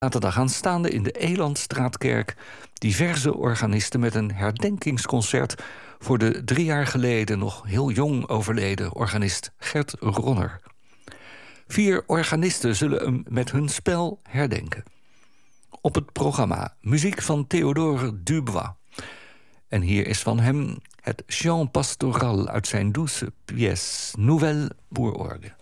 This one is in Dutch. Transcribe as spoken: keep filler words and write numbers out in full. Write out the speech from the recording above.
Zaterdag aanstaande in de Elandstraatkerk diverse organisten met een herdenkingsconcert voor de drie jaar geleden nog heel jong overleden organist Gert Ronner. Vier organisten zullen hem met hun spel herdenken. Op het programma muziek van Théodore Dubois. En hier is van hem het chant pastoral uit zijn douce pièce Nouvelle pour orgue.